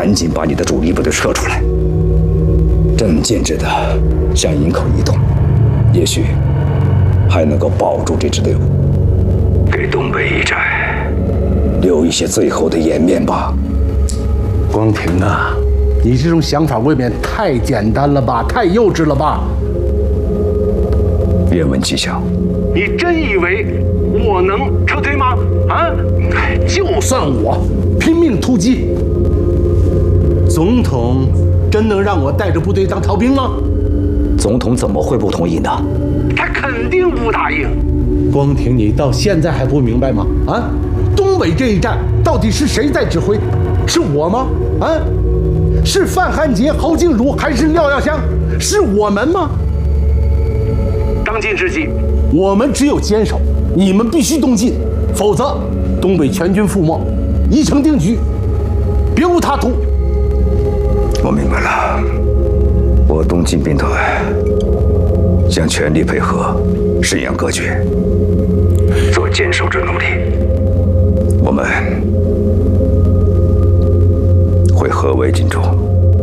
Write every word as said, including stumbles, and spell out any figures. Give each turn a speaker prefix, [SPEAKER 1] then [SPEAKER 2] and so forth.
[SPEAKER 1] 赶紧把你的主力部队撤出来，镇静制的向营口移动，也许还能够保住这支队伍，给东北一战留一些最后的颜面吧。
[SPEAKER 2] 光庭啊，你这种想法未免太简单了吧，太幼稚了吧？
[SPEAKER 1] 愿闻其详。
[SPEAKER 2] 你真以为我能撤退吗？啊，就算我拼命突击，总统真能让我带着部队当逃兵吗？
[SPEAKER 1] 总统怎么会不同意呢？
[SPEAKER 2] 他肯定不答应。光庭，你到现在还不明白吗？啊，东北这一战到底是谁在指挥？是我吗？啊，是范汉杰、郝静茹还是廖耀湘？是我们吗？当今之计，我们只有坚守，你们必须东进，否则东北全军覆没，一城定局，别无他途。
[SPEAKER 1] 我明白了，我东进兵团将全力配合沈阳各军，做坚守之努力。我们会合围进驻，